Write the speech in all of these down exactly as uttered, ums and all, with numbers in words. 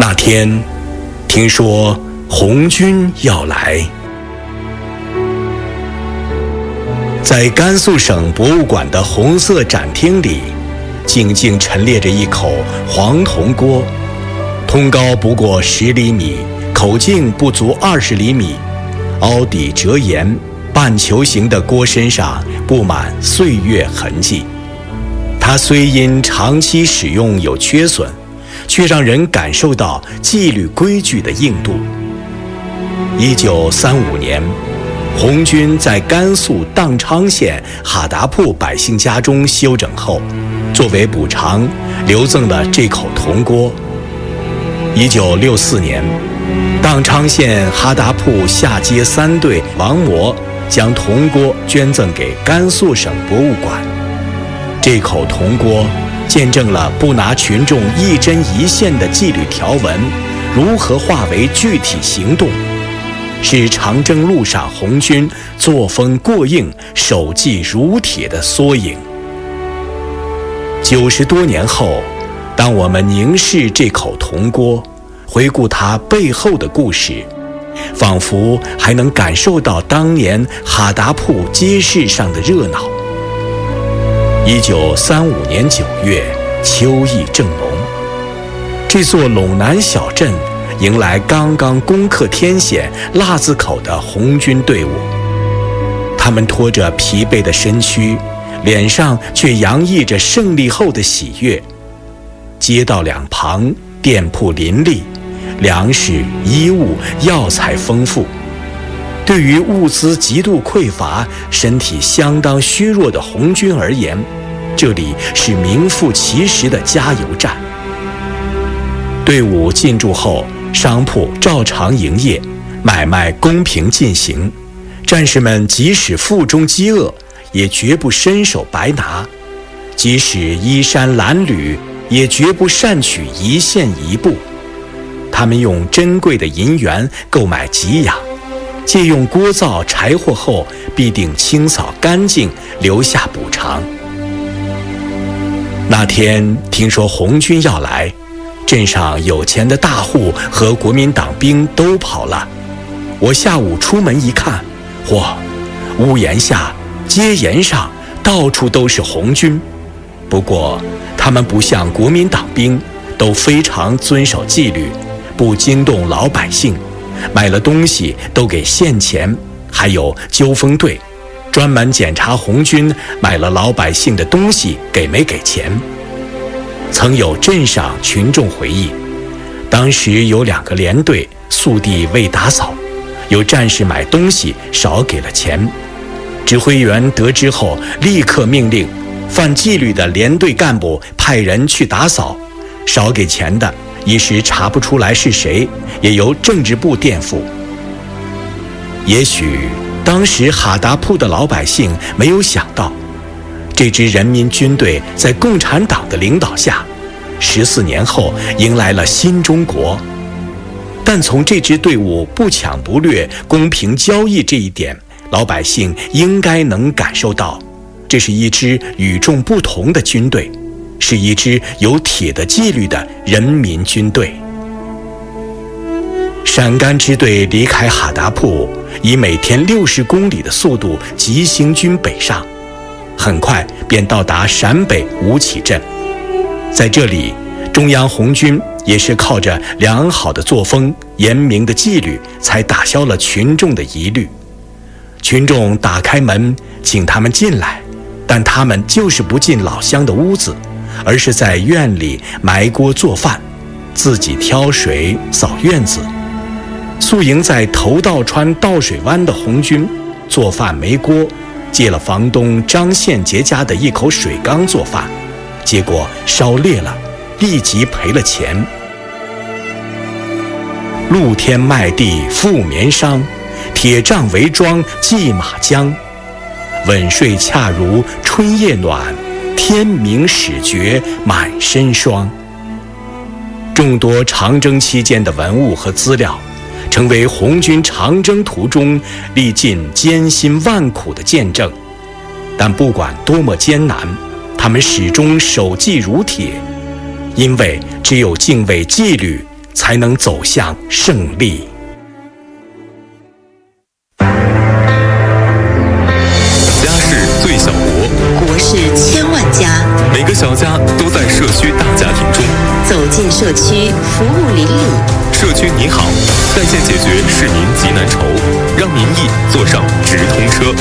那天，听说红军要来，在甘肃省博物馆的红色展厅里，静静陈列着一口黄铜锅，通高不过十厘米，口径不足二十厘米，凹底折沿，半球形的锅身上布满岁月痕迹。它虽因长期使用有缺损，却让人感受到纪律规矩的硬度。一九三五年，红军在甘肃宕昌县哈达铺百姓家中休整后，作为补偿，留赠了这口铜锅。一九六四年，宕昌县哈达铺下街三队王模将铜锅捐赠给甘肃省博物馆。这口铜锅见证了不拿群众一针一线的纪律条文如何化为具体行动，是长征路上红军作风过硬、守纪如铁的缩影。九十多年后，当我们凝视这口铜锅，回顾它背后的故事，仿佛还能感受到当年哈达铺街市上的热闹。一九三五年九月，秋意正浓，这座陇南小镇迎来刚刚攻克天险腊子口的红军队伍。他们拖着疲惫的身躯，脸上却洋溢着胜利后的喜悦。街道两旁店铺林立，粮食、衣物、药材丰富。对于物资极度匮乏、身体相当虚弱的红军而言，这里是名副其实的加油站。队伍进驻后，商铺照常营业，买卖公平进行。战士们即使腹中饥饿，也绝不伸手白拿；即使衣衫褴褛，也绝不擅取一线一步。他们用珍贵的银元购买给养，借用锅灶柴火后，必定清扫干净，留下补偿。那天听说红军要来，镇上有钱的大户和国民党兵都跑了。我下午出门一看，嚯，屋檐下、街沿上到处都是红军。不过他们不像国民党兵，都非常遵守纪律，不惊动老百姓，买了东西都给现钱，还有纠锋队专门检查红军买了老百姓的东西给没给钱。曾有镇上群众回忆，当时有两个连队宿地未打扫，有战士买东西少给了钱，指挥员得知后立刻命令犯纪律的连队干部派人去打扫，少给钱的一时查不出来是谁，也由政治部垫付。也许当时哈达铺的老百姓没有想到，这支人民军队在共产党的领导下，十四年后迎来了新中国。但从这支队伍不抢不掠、公平交易这一点，老百姓应该能感受到，这是一支与众不同的军队，是一支有铁的纪律的人民军队。陕甘支队离开哈达铺，以每天六十公里的速度急行军北上，很快便到达陕北吴起镇。在这里，中央红军也是靠着良好的作风、严明的纪律，才打消了群众的疑虑。群众打开门请他们进来，但他们就是不进老乡的屋子，而是在院里埋锅做饭，自己挑水扫院子。宿营在头道川倒水湾的红军做饭没锅，借了房东张宪杰家的一口水缸做饭，结果烧裂了，立即赔了钱。露天麦地覆棉裳，铁杖围庄系马缰。稳睡恰如春夜暖，天明始觉满身霜。众多长征期间的文物和资料，成为红军长征途中历尽艰辛万苦的见证。但不管多么艰难，他们始终守纪如铁，因为只有敬畏纪律， 才能走向胜利。 家是最小国， 国是千万家。 每个小家都在社区大家庭中。 走进社区，服务邻里。 社区你好，在线解决市民急难愁，让民意坐上直通车。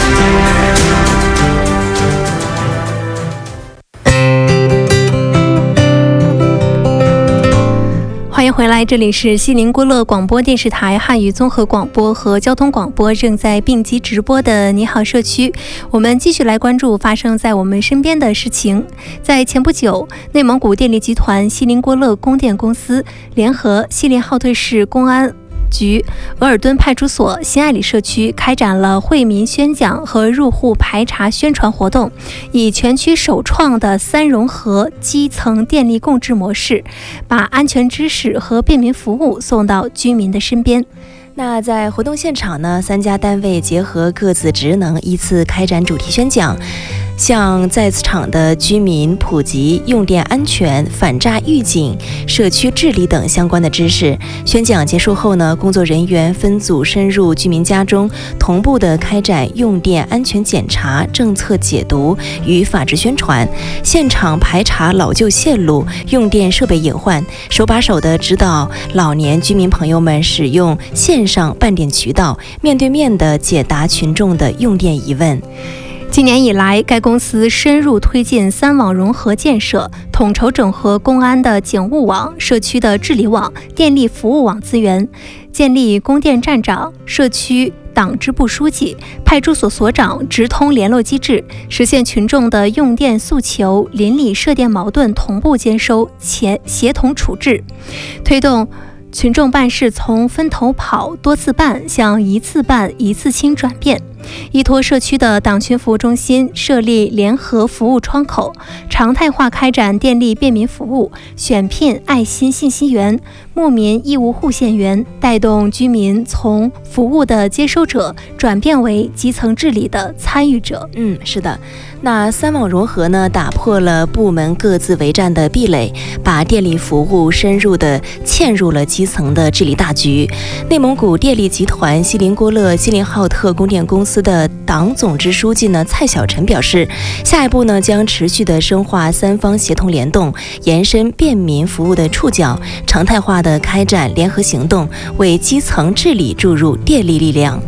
欢迎回来，这里是西宁郭勒广播电视台汉语综合广播和交通广播正在并机直播的你好社区。我们继续来关注发生在我们身边的事情。在前不久，内蒙古电力集团锡林郭勒供电公司联合锡林浩特市公安局额尔敦派出所新爱里社区开展了惠民宣讲和入户排查宣传活动，以全区首创的三融合基层电力共治模式，把安全知识和便民服务送到居民的身边。 那在活动现场呢，三家单位结合各自职能，依次开展主题宣讲，向在此场的居民普及用电安全、反诈预警、社区治理等相关的知识。宣讲结束后呢，工作人员分组深入居民家中，同步的开展用电安全检查、政策解读与法制宣传，现场排查老旧线路、用电设备隐患，手把手的指导老年居民朋友们使用线上办电渠道，面对面的解答群众的用电疑问。 今年以来，该公司深入推进三网融合建设，统筹整合公安的警务网、社区的治理网、电力服务网资源，建立供电站长、社区党支部书记、派出所所长直通联络机制，实现群众的用电诉求、邻里涉电矛盾同步接收且协同处置，推动群众办事从分头跑、多次办向一次办、一次清转变。依托社区的党群服务中心设立联合服务窗口，常态化开展电力便民服务，选聘爱心信息员、牧民义务护线员，带动居民从服务的接收者转变为基层治理的参与者。 嗯，是的。那三网融合呢，打破了部门各自为战的壁垒，把电力服务深入地嵌入了基层的治理大局。内蒙古电力集团锡林郭勒锡林浩特供电公司的党总支书记呢蔡小晨表示，下一步呢将持续的深化三方协同联动，延伸便民服务的触角，常态化的开展联合行动，为基层治理注入电力力量。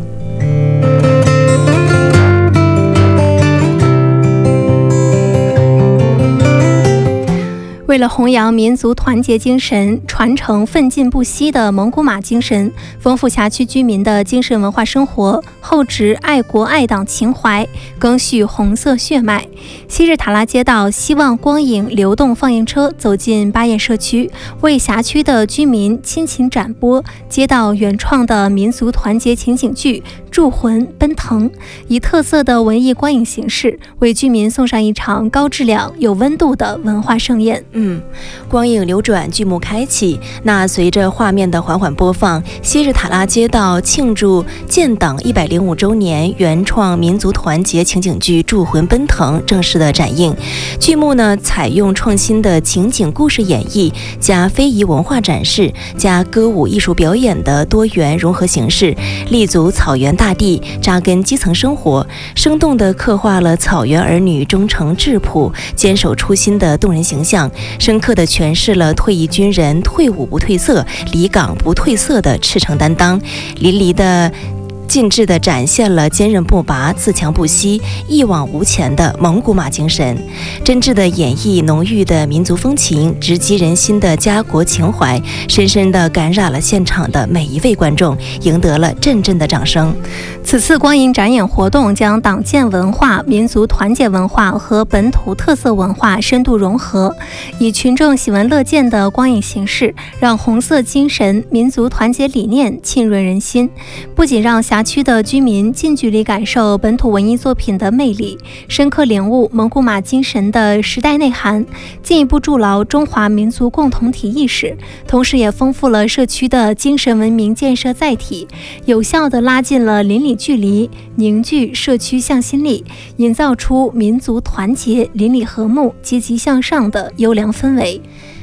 为了弘扬民族团结精神，传承奋进不息的蒙古马精神，丰富辖区居民的精神文化生活，厚植爱国爱党情怀，赓续红色血脉。昔日塔拉街道希望光影流动放映车走进巴彦社区，为辖区的居民亲情展播街道原创的民族团结情景剧《铸魂奔腾》，以特色的文艺观影形式，为居民送上一场高质量、有温度的文化盛宴。 嗯，光影流转，剧目开启。那随着画面的缓缓播放，昔日塔拉街道庆祝建党一百零五周年原创民族团结情景剧《铸魂奔腾》正式的展映。剧目呢，采用创新的情景故事演绎，加非遗文化展示，加歌舞艺术表演的多元融合形式，立足草原大地，扎根基层生活，生动地刻画了草原儿女忠诚质朴、坚守初心的动人形象，深刻地诠释了退役军人退伍不褪色、离岗不褪色的赤诚担当，淋漓的尽致地展现了坚韧不拔、自强不息、一往无前的蒙古马精神，真挚地演绎浓郁的民族风情、直击人心的家国情怀，深深地感染了现场的每一位观众，赢得了阵阵的掌声。 此次光影展演活动将党建文化、民族团结文化和本土特色文化深度融合，以群众喜闻乐见的光影形式，让红色精神、民族团结理念沁润人心，不仅让辖区的居民近距离感受本土文艺作品的魅力，深刻领悟蒙古马精神的时代内涵，进一步筑牢中华民族共同体意识，同时也丰富了社区的精神文明建设载体，有效地拉近了邻里距离，凝聚社区向心力，营造出民族团结、邻里和睦、积极向上的优良氛围。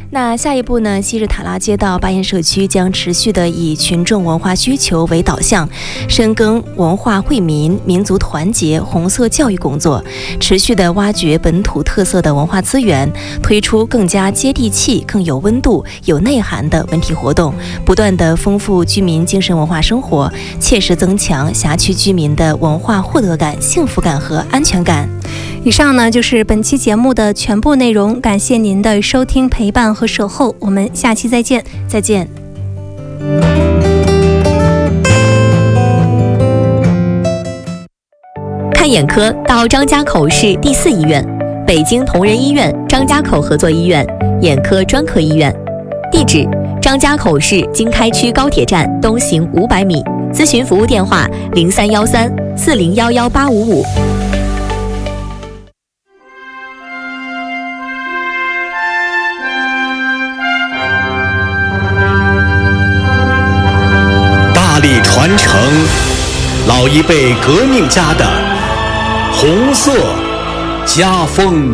那下一步呢，昔日塔拉街道巴彦社区将持续的以群众文化需求为导向，深耕文化惠民、民族团结、红色教育工作，持续的挖掘本土特色的文化资源，推出更加接地气、更有温度、有内涵的文体活动，不断的丰富居民精神文化生活，切实增强辖区居民的文化获得感、幸福感和安全感。 以上呢就是本期节目的全部内容，感谢您的收听、陪伴和守候，我们下期再见。 再见。 看眼科到张家口市第四医院、北京同仁医院张家口合作医院眼科专科医院，地址张家口市经开区高铁站东行五百米，咨询服务电话零三幺三四零幺幺八五五。 大力传承老一辈革命家的红色家风。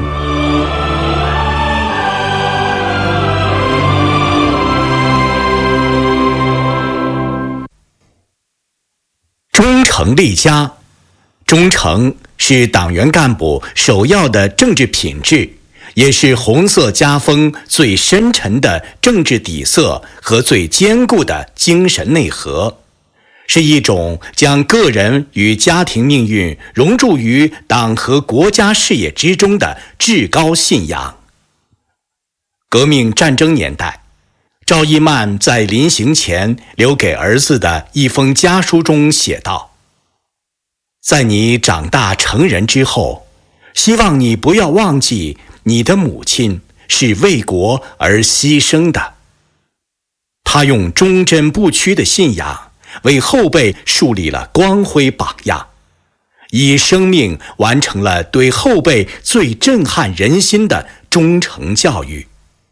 忠诚立家，忠诚是党员干部首要的政治品质，也是红色家风最深沉的政治底色和最坚固的精神内核，是一种将个人与家庭命运融入于党和国家事业之中的至高信仰。革命战争年代，赵一曼在临行前留给儿子的一封家书中写道：在你长大成人之后，希望你不要忘记你的母亲是为国而牺牲的。他用忠贞不屈的信仰为后辈树立了光辉榜样，以生命完成了对后辈最震撼人心的忠诚教育。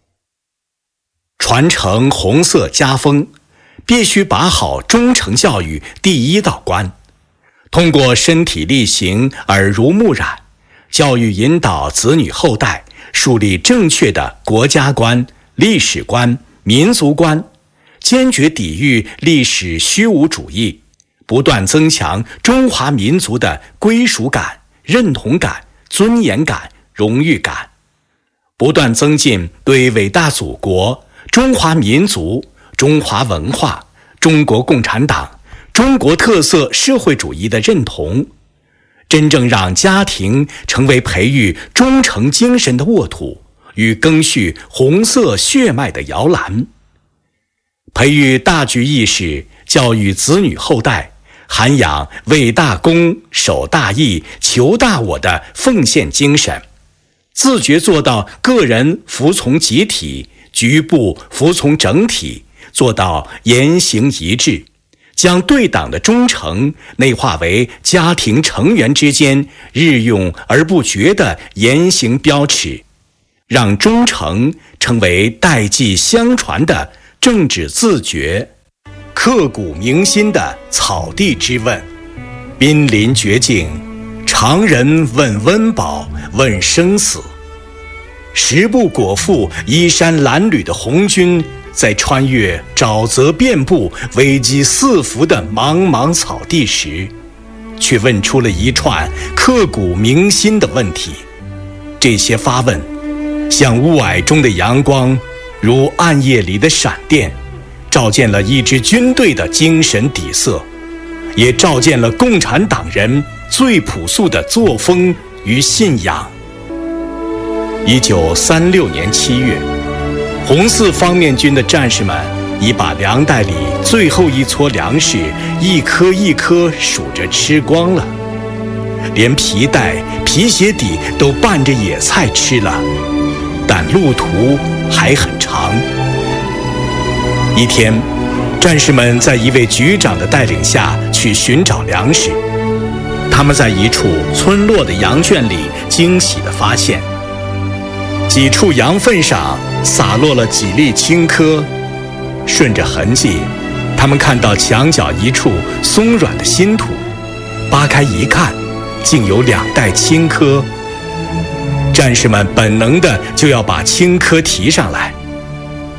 传承红色家风，必须把好忠诚教育第一道关，通过身体力行、耳濡目染，教育引导子女后代树立正确的国家观、历史观、民族观，坚决抵御历史虚无主义，不断增强中华民族的归属感、认同感、尊严感、荣誉感，不断增进对伟大祖国、中华民族、中华文化、中国共产党、中国特色社会主义的认同，真正让家庭成为培育忠诚精神的沃土与赓续红色血脉的摇篮。培育大局意识，教育子女后代，涵养为大公、守大义、求大我的奉献精神，自觉做到个人服从集体，局部服从整体，做到言行一致，将对党的忠诚内化为家庭成员之间日用而不绝的言行标尺，让忠诚成为代际相传的政治自觉，刻骨铭心的草地之问。濒临绝境，常人问温饱，问生死。十部果腹、衣衫褴褛的红军，在穿越沼泽遍布、危机四伏的茫茫草地时，却问出了一串刻骨铭心的问题。这些发问，像雾霭中的阳光，如暗夜里的闪电，照见了一支军队的精神底色，也照见了共产党人最朴素的作风与信仰。一九三六年七月，红四方面军的战士们已把粮袋里最后一撮粮食一颗一颗数着吃光了，连皮带、皮鞋底都拌着野菜吃了，但路途还很长。一天，战士们在一位局长的带领下去寻找粮食，他们在一处村落的羊圈里惊喜地发现，几处羊粪上洒落了几粒青稞，顺着痕迹，他们看到墙角一处松软的新土，扒开一看，竟有两袋青稞。战士们本能的就要把青稞提上来，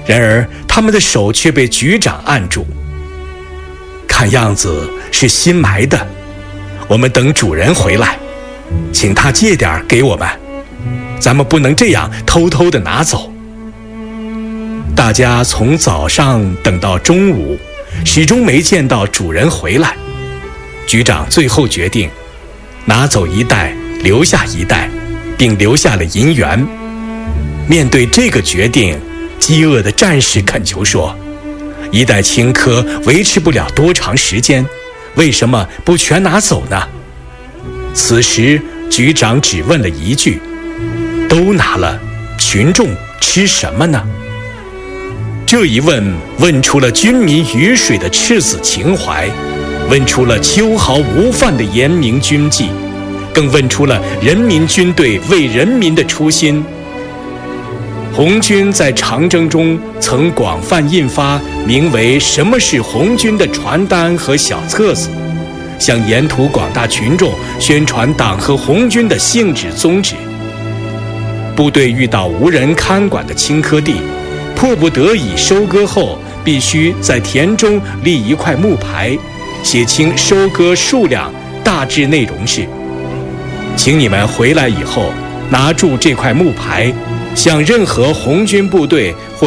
然而他们的手却被局长按住，看样子是新埋的。我们等主人回来，请他借点给我们，咱们不能这样偷偷地拿走。大家从早上等到中午，始终没见到主人回来。局长最后决定拿走一袋，留下一袋，并留下了银元。面对这个决定，饥饿的战士恳求说，一袋青稞维持不了多长时间，为什么不全拿走呢？此时局长只问了一句，都拿了，群众吃什么呢？这一问问出了军民鱼水的赤子情怀，问出了秋毫无犯的严明军纪，更问出了人民军队为人民的初心。红军在长征中曾广泛印发名为《什么是红军》的传单和小册子，向沿途广大群众宣传党和红军的性质宗旨。部队遇到无人看管的青稞地，迫不得已收割后，必须在田中立一块木牌，写清收割数量，大致内容是：请你们回来以后，拿住这块木牌，向任何红军部队或